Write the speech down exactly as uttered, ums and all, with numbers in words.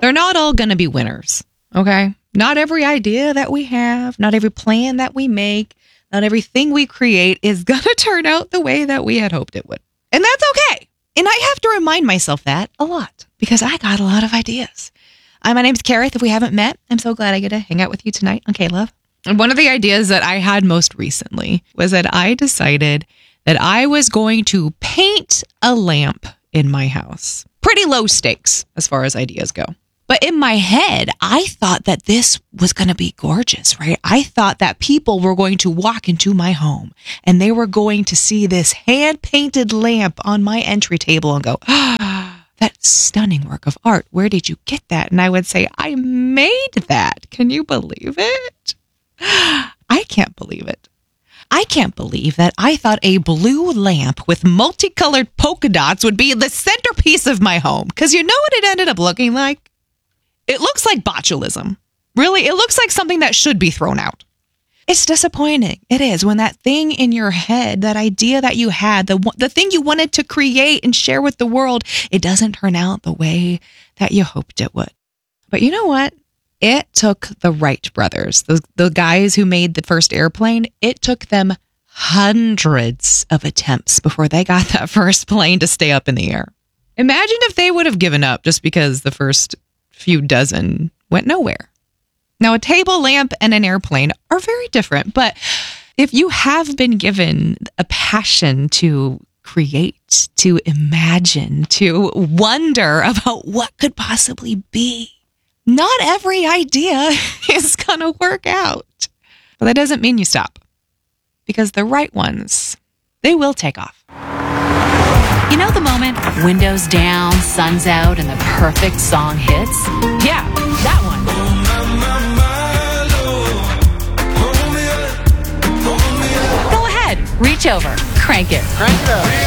they're not all going to be winners, okay? Not every idea that we have, not every plan that we make, not everything we create is going to turn out the way that we had hoped it would. And that's okay. And I have to remind myself that a lot because I got a lot of ideas. Hi, my name's Kareth. If we haven't met, I'm so glad I get to hang out with you tonight on K-Love. And one of the ideas that I had most recently was that I decided that I was going to paint a lamp in my house. Pretty low stakes as far as ideas go. But in my head, I thought that this was going to be gorgeous, right? I thought that people were going to walk into my home and they were going to see this hand-painted lamp on my entry table and go, ah, that stunning work of art. Where did you get that? And I would say, I made that. Can you believe it? I can't believe it. I can't believe that I thought a blue lamp with multicolored polka dots would be the centerpiece of my home. Because you know what it ended up looking like? It looks like botulism. Really, it looks like something that should be thrown out. It's disappointing. It is when that thing in your head, that idea that you had, the the thing you wanted to create and share with the world, it doesn't turn out the way that you hoped it would. But you know what? It took the Wright brothers, the, the guys who made the first airplane, it took them hundreds of attempts before they got that first plane to stay up in the air. Imagine if they would have given up just because the first few dozen went nowhere. Now, a table lamp and an airplane are very different, but if you have been given a passion to create, to imagine, to wonder about what could possibly be, not every idea is going to work out. But that doesn't mean you stop, because the right ones, they will take off. You know the moment, windows down, sun's out, and the perfect song hits? Yeah, that one. Go ahead, reach over, crank it. Crank it up.